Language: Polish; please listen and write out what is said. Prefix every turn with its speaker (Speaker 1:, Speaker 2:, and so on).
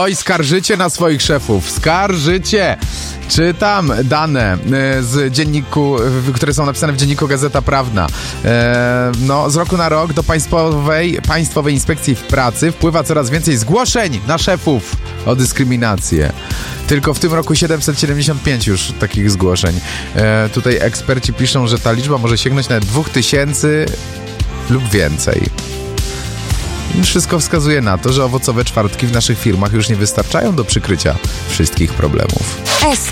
Speaker 1: Oj, skarżycie na swoich szefów. Skarżycie. Czytam dane z dzienniku, które są napisane w dzienniku Gazeta Prawna. Z roku na rok do Państwowej Inspekcji w Pracy wpływa coraz więcej zgłoszeń na szefów o dyskryminację. Tylko w tym roku 775 już takich zgłoszeń. Tutaj eksperci piszą, że ta liczba może sięgnąć nawet 2000 lub więcej. Wszystko wskazuje na to, że owocowe czwartki w naszych firmach już nie wystarczają do przykrycia wszystkich problemów.